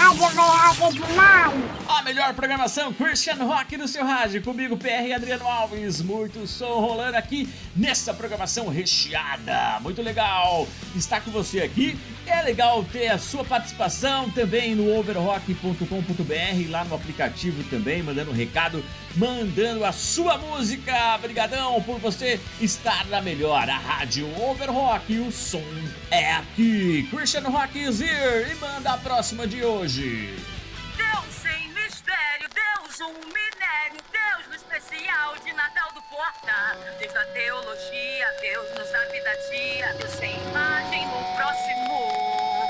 Rádio Overrock é demais. A melhor programação Christian Rock no seu rádio. Comigo, PR e Adriano Alves. Muito som rolando aqui nessa programação recheada. Muito legal estar com você aqui. É legal ter a sua participação também no overrock.com.br, lá no aplicativo também, mandando um recado, mandando a sua música. Obrigadão por você estar na melhor, a Rádio Overrock. O som é aqui. Christian Rock is here. E manda a próxima de hoje.